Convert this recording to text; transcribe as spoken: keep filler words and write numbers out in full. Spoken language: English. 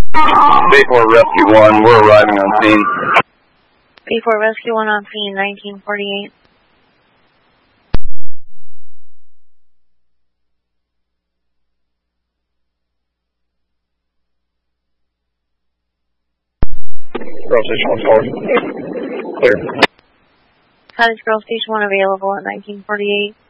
B four Rescue one, we're arriving on scene. B four Rescue one on scene, nineteen forty-eight. Girl Station one forward. Clear. Cottage Girl Station one available at nineteen forty-eight.